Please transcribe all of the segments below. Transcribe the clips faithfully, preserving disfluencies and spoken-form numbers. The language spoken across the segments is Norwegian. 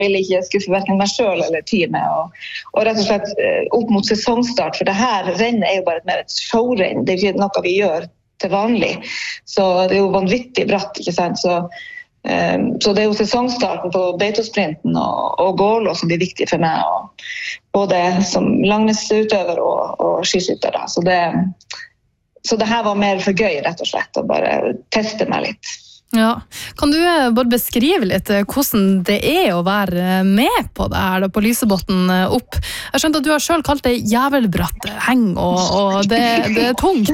ville ikke skuffe hverken meg selv eller teamet, og, og rett og slett opp mot sesongstart, for det her rennet er jo bare mer et showrenn, det er ikke noe vi gjør til vanlig, så det er jo vanvittig bratt, ikke sant, så, um, så det er jo sesongstarten på Beitosprinten og, og Gålå som blir viktig for meg, og, både som langnesutøver og, og skiskytter da, så det, så det her var mer for gøy rett og slett, å bare teste meg litt. Ja, kan du bare beskrive litt hvordan det er å være med på det her da, på Lysebotn opp? Jeg skjønte at du har selv kalt det jævelbratt heng, og, og det, det er tungt.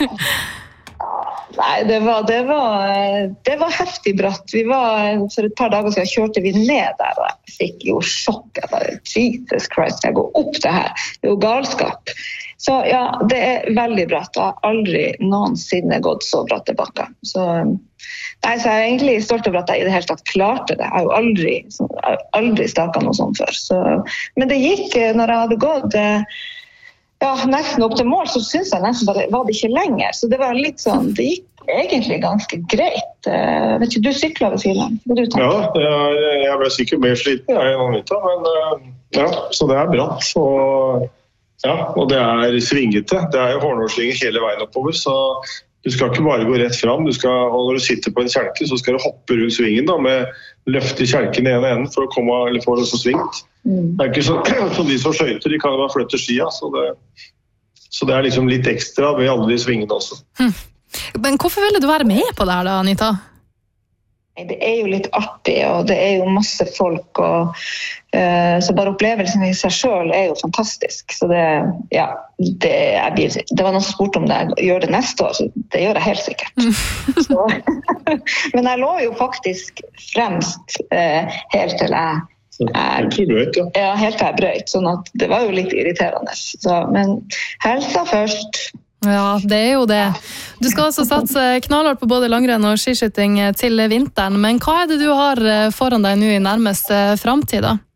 Nei, det var, det, var, det var heftig bratt. Vi var, for et par dager siden kjørte vi ned der, og jeg fikk jo sjokk. Jeg bare, Jesus Christ, jeg går opp det her. Det er jo galskap. Så ja, det er veldig bratt. Jeg har aldri noensinne gått så bratt tilbake. Så, nei, så jeg er egentlig stolt over at jeg i det hele tatt klarte det. Jeg har jo aldri, aldri staket noe sånt før. Så, men det gikk, når jeg hadde gått ja, nesten opp til mål, så synes jeg nesten bare var det ikke lenger. Så det var litt sånn, det gikk egentlig ganske greit. Jeg vet ikke, du sykler ved siden. Hva du tenker? Ja, jeg, jeg ble sikkert mer sliten jeg, enn Anita, men ja, så det er bratt. Og ja, og det er svingete. Det er jo hårnålslinger hele veien oppover, så du skal ikke bare gå rett fram. Du skal, og når du sitter på en kjelke, så skal du hoppe rundt svingen da, med løfte kjelken i ene enden for å komme, eller få det så svingt. Mm. Det er ikke så, som de som skøyter, de kan jo bare flytte skia, så det, så det er liksom litt ekstra ved alle de svingene også. Hm. Men hvorfor ville du være med på det her da, Anita? Det er jo litt artig, og det er jo masse folk, og, uh, så bare opplevelsen i seg selv er jo fantastisk. Så det, ja, det, jeg blir, det var noen som spurte om det, jeg gjør det neste år, så det gjør jeg helt sikkert. Så, men jeg lå jo faktisk fremst uh, helt til jeg, jeg, brøyt, ja. Ja, helt til jeg brøyt, sånn at det var jo litt irriterende. Så, men helsa først. Ja, det er jo det. Du skal altså satse knallhardt på både langrenn og skiskyting til vinteren, men hva er det du har foran deg nå i nærmeste fremtid da?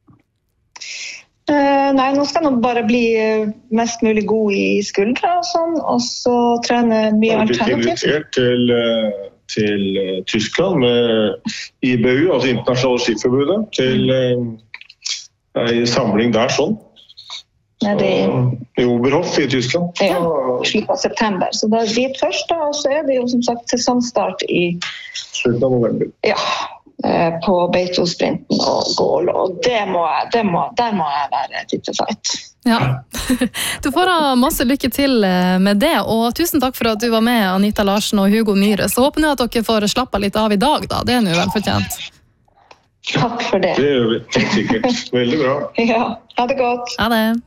Uh, nei, nå skal jeg bare bli mest mulig god i skuldre og sånn, og så trene mye alternativt. Jeg er til, til Tyskland med I B U, altså Internasjonale Skiforbudet, til uh, en samling der sånn. Nei, det I Oberhof I Tyskland. Ja, slutt av september. Så det er dit først da, og så er det jo som sagt sesongstart I slutt av november. Ja, på Beitosprinten og Gålå, og det må jeg, det må, der må jeg være tippefeit. Ja, du får ha masse lykke til med det, og tusen takk for at du var med, Anita Larsen og Hugo Myhre. Så håper jeg at dere får slappe litt av I dag da, det er nå vel fortjent. Takk for det. Det gjør vi, helt sikkert. Veldig bra. Ja, ha det godt. Ha det.